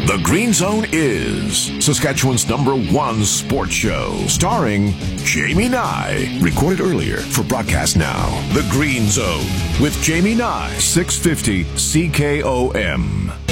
The Green Zone is Saskatchewan's #1 sports show, starring Jamie Nye. Recorded earlier for broadcast now. The Green Zone with Jamie Nye, 650 CKOM.